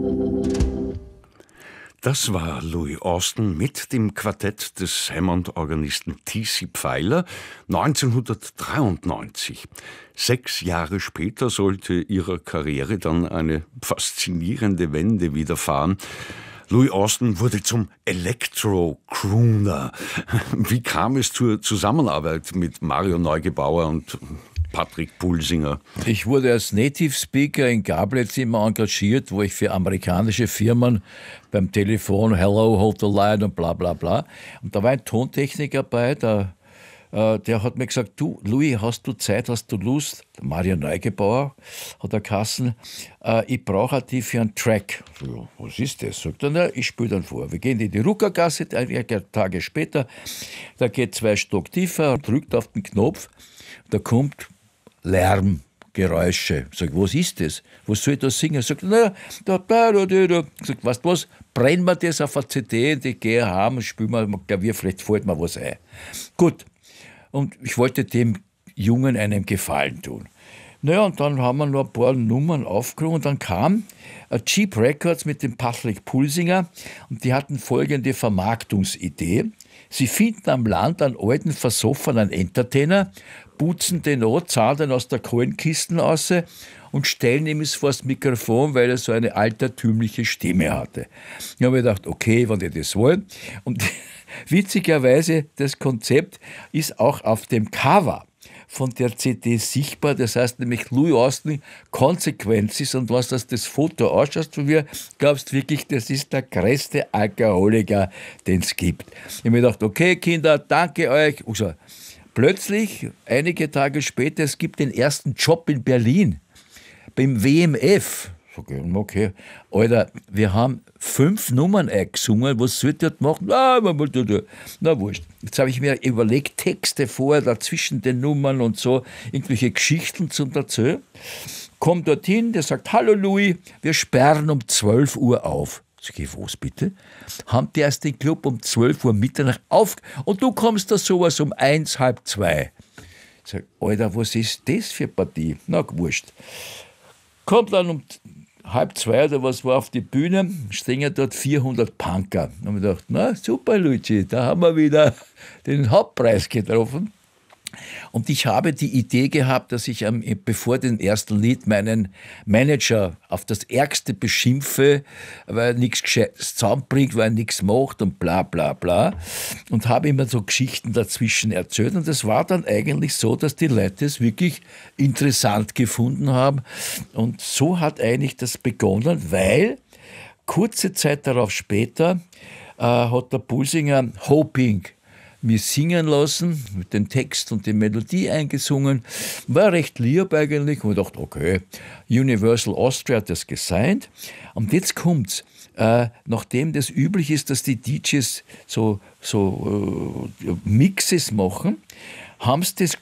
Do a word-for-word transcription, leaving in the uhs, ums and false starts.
Das war Louis Austin mit dem Quartett des Hammond-Organisten T C Pfeiler neunzehnhundertdreiundneunzig. Sechs Jahre später sollte ihrer Karriere dann eine faszinierende Wende widerfahren. Louis Austin wurde zum Elektro-Crooner. Wie kam es zur Zusammenarbeit mit Mario Neugebauer und Patrick Pulsinger? Ich wurde als Native Speaker in Gablitz immer engagiert, wo ich für amerikanische Firmen beim Telefon Hello, hold the line und bla bla bla. Und da war ein Tontechniker bei, der, äh, der hat mir gesagt, du Louis, hast du Zeit, hast du Lust? Der Mario Neugebauer hat er Kassen, äh, ich brauche dich für einen Track. So, was ist das? Sagt er, na, ich spiele dann vor. Wir gehen in die Ruckergasse, einige Tage später, da geht zwei Stock tiefer, drückt auf den Knopf, da kommt Lärm, Geräusche. Sag, was ist das? Was soll ich da singen? Sagt, na, da, da, da, da. Sag, weißt du was? Brennen wir das auf eine C D und ich gehe heim und spiele mal Klavier, vielleicht fällt mir was ein. Gut. Und ich wollte dem Jungen einen Gefallen tun. Naja, und dann haben wir noch ein paar Nummern aufgenommen und dann kam Cheap Records mit dem Patrick Pulsinger und die hatten folgende Vermarktungsidee. Sie finden am Land einen alten, versoffenen Entertainer, putzen den an, zahlen den aus der Kohlenkiste raus und stellen ihm es vor das Mikrofon, weil er so eine altertümliche Stimme hatte. Ich habe mir gedacht, okay, wenn die das wollen. Und witzigerweise, das Konzept ist auch auf dem Cover von der C D sichtbar, das heißt nämlich Louis Austin Consequences, und was das, das Foto ausschaut von mir, glaubst wirklich, das ist der größte Alkoholiker, den es gibt. Ich habe mir gedacht, okay Kinder, danke euch. Also, plötzlich, einige Tage später, es gibt den ersten Job in Berlin, beim W M F. Okay, Alter, wir haben fünf Nummern eingesungen, was soll ich dort machen? Na, na wurscht. Jetzt habe ich mir überlegt, Texte vorher dazwischen den Nummern und so, irgendwelche Geschichten zum Erzählen. Komm dorthin, der sagt, hallo Louis, wir sperren um zwölf Uhr auf. Sag ich, was bitte? Haben die erst den Club um zwölf Uhr Mitternacht auf und du kommst da sowas um eins, halb zwei. Ich sag, Alter, was ist das für Partie? Na, wurscht. Kommt dann um halb zwei oder was war auf die Bühne, stehen ja dort vierhundert Punker. Da haben wir gedacht, na super Luigi, da haben wir wieder den Hauptpreis getroffen. Und ich habe die Idee gehabt, dass ich ähm, bevor dem ersten Lied meinen Manager auf das Ärgste beschimpfe, weil er nichts Gescheites zusammenbringt, weil er nichts macht und bla bla bla. Und habe immer so Geschichten dazwischen erzählt. Und es war dann eigentlich so, dass die Leute es wirklich interessant gefunden haben. Und so hat eigentlich das begonnen, weil kurze Zeit darauf später äh, hat der Pulsinger Hoping mir singen lassen, mit dem Text und der Melodie eingesungen. War recht lieb eigentlich. Und ich dachte, okay, Universal Austria hat das gesigned. Und jetzt kommt's. Äh, nachdem das üblich ist, dass die D Js so, so äh, Mixes machen, haben sie das